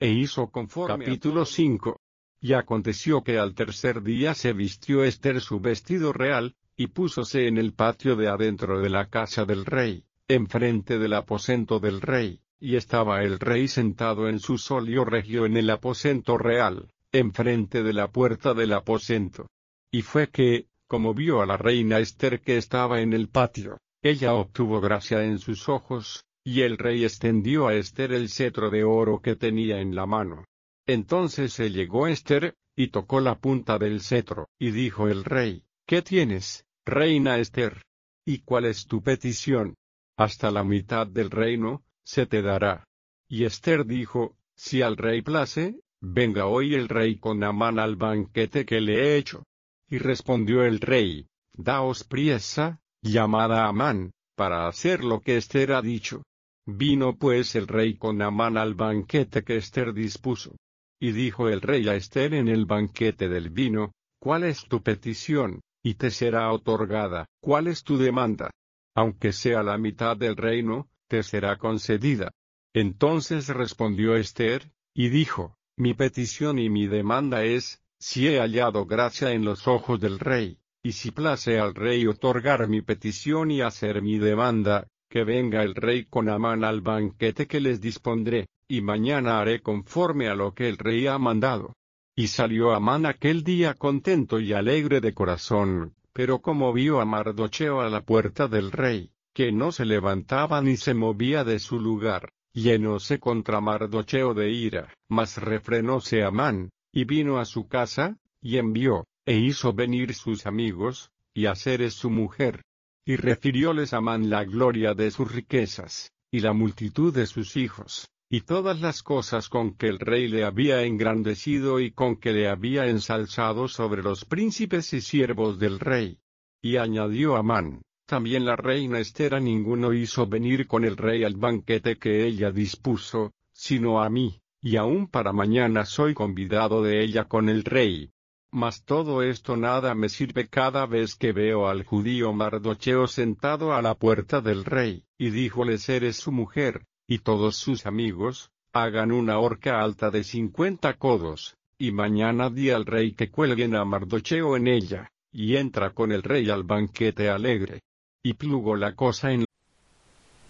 e hizo conforme. Capítulo 5. Y aconteció que al tercer día se vistió Ester su vestido real, y púsose en el patio de adentro de la casa del rey, enfrente del aposento del rey, y estaba el rey sentado en su solio regio en el aposento real, enfrente de la puerta del aposento. Y fue que, como vio a la reina Ester que estaba en el patio, ella obtuvo gracia en sus ojos, y el rey extendió a Ester el cetro de oro que tenía en la mano. Entonces se llegó Ester, y tocó la punta del cetro, y dijo el rey: ¿Qué tienes, reina Ester? ¿Y cuál es tu petición? Hasta la mitad del reino se te dará. Y Ester dijo: Si al rey place, venga hoy el rey con Amán al banquete que le he hecho. Y respondió el rey: Daos priesa, llamad a Amán, para hacer lo que Ester ha dicho. Vino pues el rey con Amán al banquete que Ester dispuso. Y dijo el rey a Ester en el banquete del vino: ¿Cuál es tu petición? Y te será otorgada. ¿Cuál es tu demanda? Aunque sea la mitad del reino, te será concedida. Entonces respondió Ester, y dijo: Mi petición y mi demanda es, si he hallado gracia en los ojos del rey, y si place al rey otorgar mi petición y hacer mi demanda, que venga el rey con Amán al banquete que les dispondré, y mañana haré conforme a lo que el rey ha mandado. Y salió Amán aquel día contento y alegre de corazón, pero como vio a Mardocheo a la puerta del rey, que no se levantaba ni se movía de su lugar, llenóse contra Mardocheo de ira, mas refrenóse Amán, y vino a su casa, y envió, e hizo venir sus amigos, y a Zeres su mujer. Y refirióles Amán la gloria de sus riquezas, y la multitud de sus hijos, y todas las cosas con que el rey le había engrandecido y con que le había ensalzado sobre los príncipes y siervos del rey. Y añadió Amán: También la reina Ester a ninguno hizo venir con el rey al banquete que ella dispuso, sino a mí, y aún para mañana soy convidado de ella con el rey. Mas todo esto nada me sirve cada vez que veo al judío Mardocheo sentado a la puerta del rey. Y díjole Zeres su mujer, y todos sus amigos: Hagan una horca alta de 50 codos, y mañana di al rey que cuelguen a Mardocheo en ella, y entra con el rey al banquete alegre. Y plugo la cosa en